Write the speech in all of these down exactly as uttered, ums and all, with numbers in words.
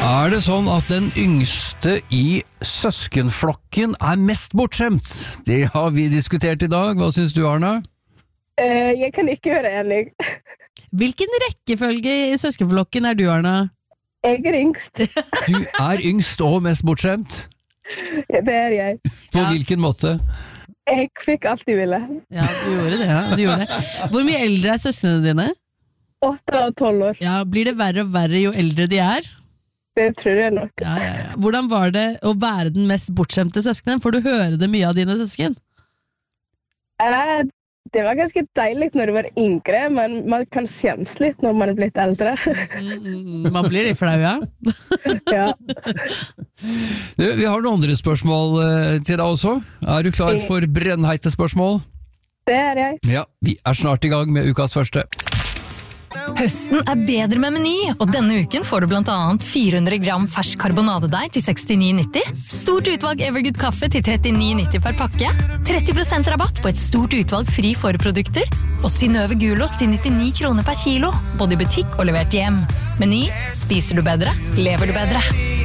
Er det sånn at den yngste i søskenflokken er mest bortskjemt? Det har vi diskutert i dag. Hva synes du, Arna? Uh, jeg kan ikke være enig. Hvilken rekkefølge i søskenflokken er du, Arna? Jeg er yngst. Du er yngst og mest bortskjemt? Ja, det er jeg. På Ja. hvilken måte? Jeg fikk alt jeg ville. Ja, du gjorde det, ja. Du gjorde det. Hvor mye eldre er søsknene dine? Åtte og tolv år. Ja, blir det verre og verre jo eldre de er? Det tror jeg nok. Ja, ja, ja. Hvordan var det å være den mest bortskjemte søskenen? Får du høre det mye av dine søsken? Uh, det var ganske deilig når du var yngre, men man kan skjemmes litt når man er blitt eldre. Mm, man blir litt flau, ja. Ja. Du, vi har noen andre spørsmål eh, til deg også. Er du klar for brennheite spørsmål? Det er jeg. Ja, vi er snart i gang med ukas første. Høsten er bedre med Meny, og denne uken får du blant annet fire hundre gram fersk karbonadedeig til sekstini nitti, stort utvalg Evergood kaffe til trettini nitti per pakke, tretti prosent rabatt på et stort utvalg fri forprodukter, og Synnøve gulost til nittini kroner per kilo, både i butikk og levert hjem. Meny, spiser du bedre, lever du bedre.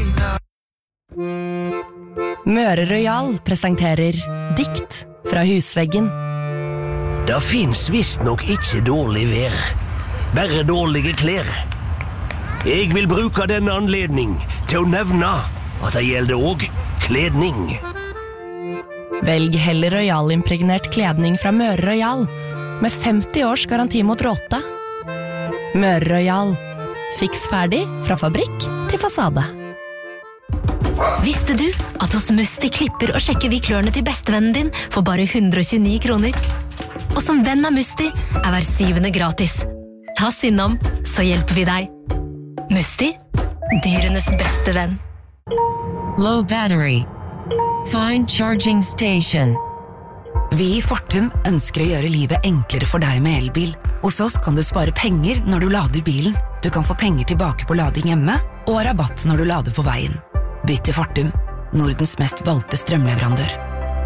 Møre Royal presenterer Dikt fra husveggen. Det finnes visst nok ikke dårlig vær, bare dårlige klær. Jeg vil bruke denne anledning til å nevne at det gjelder også kledning. Velg heller Royal-impregnert kledning fra Møre Royal, med femti års garanti mot råte. Møre Royal. Fiks ferdig fra fabrikk til fasade. Visste du at hos Musti klipper og sjekker vi klørne til bestevennen din for bare hundre og tjueni kroner? Og som venn av Musti er hver syvende gratis. Ta oss innom, så hjelper vi deg. Musti, dyrenes beste venn. Low battery. Find charging station. Vi i Fortum ønsker å gjøre livet enklere for deg med elbil. Hos oss kan du spare penger når du lader bilen. Du kan få penger tilbake på lading hjemme, og rabatt når du lader på veien. Bytt til Fortum, Nordens mest valgte strømleverandør.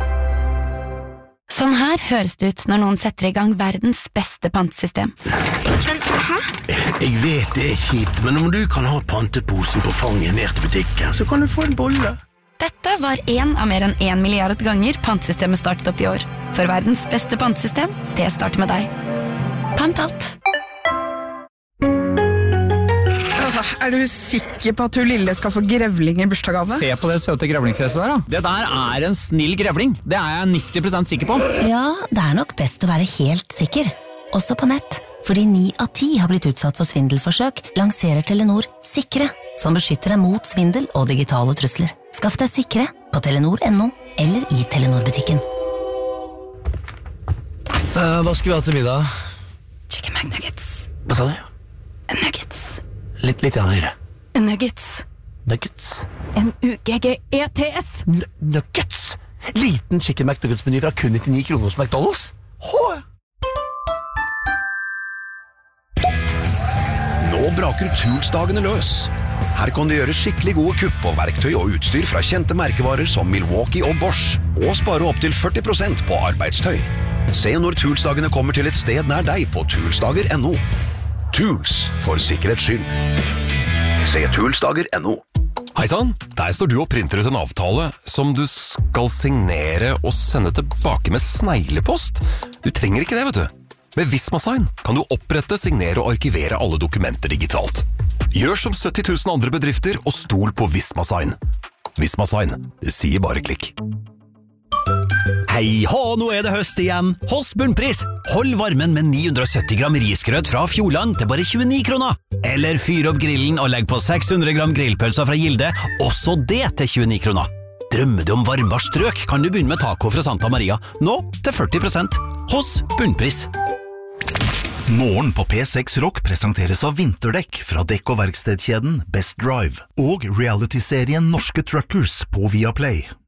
Sånn her høres det ut når noen setter i gang verdens beste pantesystem. Men hæ? Jeg vet det er kjipt, men om du kan ha panteposen på fanget ned til butikken, så kan du få en bolle. Dette var en av mer enn en milliard ganger pantesystemet startet opp i år. For verdens beste pantesystem, det starter med deg. Pant alt. Er du sikker på at hun lille skal få grevling i bursdagsgave? Se på det søte grevlingfjeset der da. Det der er en snill grevling. Det er jeg nitti prosent sikker på. Ja, det er nok best å være helt sikker. Også på nett. Fordi ni av ti har blitt utsatt for svindelforsøk, lanserer Telenor Sikre, som beskytter deg mot svindel og digitale trusler. Skaff deg Sikre på telenor punktum no eller i Telenor-butikken. Uh, hva skal vi ha til middag? Chicken McNuggets. Hva sa du? Nuggets. Litt, litt høyere. Nuggets. Nuggets. N U G G E T S. N nuggets? Liten chicken McNuggets-meny fra kun nittini kroner hos McDonald's? Hå! Nå braker Toolsdagene løs. Her kan du gjøre skikkelig gode kupp på verktøy og utstyr fra kjente merkevarer som Milwaukee og Bosch, og spare opp til førti prosent på arbeidstøy. Se når Toolsdagene kommer til et sted nær deg på toolsdager punktum no. Tools for sikkerhets skyld. Se toolsdager punktum no. Heisann, der står du og printer ut en avtale som du skal signere og sende tilbake med sneglepost. Du trenger ikke det, vet du. Med Visma-sign kan du opprette, signere og arkivere alle dokumenter digitalt. Gjør som sytti tusen andre bedrifter og stol på Visma-sign. Visma-sign, det sier bare klikk. Hei hå, nå er det høst igjen. Hos Bunnpris. Hold varmen med ni hundre og sytti gram risgrøt fra Fjordland til bare tjueni kroner. Eller fyr opp grillen og legg på seks hundre gram grillpølser fra Gilde, også det til tjueni kroner. Drømmer du om varmere strøk, kan du begynne med taco fra Santa Maria. Nå til førti prosent. Hos Bunnpris. Morgen på P seks Rock presenteres av vinterdekk fra dekk- og verkstedkjeden Best Drive og reality-serien Norske Truckers på Viaplay.